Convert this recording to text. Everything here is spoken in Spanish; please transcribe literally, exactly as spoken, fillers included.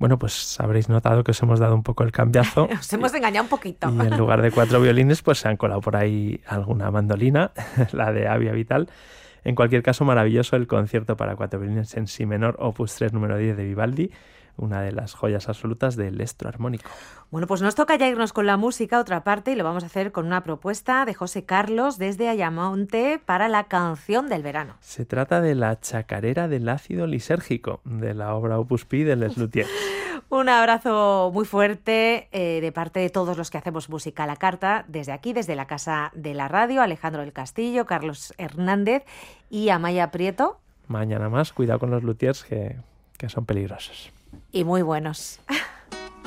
Bueno, pues habréis notado que os hemos dado un poco el cambiazo. Os hemos engañado un poquito. Y en lugar de cuatro violines, pues se han colado por ahí alguna mandolina, la de Avia Vital. En cualquier caso, maravilloso el concierto para cuatro violines en si menor, opus tres, número diez de Vivaldi, una de las joyas absolutas del estro armónico. Bueno, pues nos toca ya irnos con la música a otra parte y lo vamos a hacer con una propuesta de José Carlos desde Ayamonte para la canción del verano. Se trata de la chacarera del ácido lisérgico, de la obra Opus Pi de Les Luthiers. Un abrazo muy fuerte eh, de parte de todos los que hacemos música a la carta, desde aquí, desde la Casa de la Radio, Alejandro del Castillo, Carlos Hernández y Amaya Prieto. Mañana más, cuidado con los luthiers que, que son peligrosos. Y muy buenos.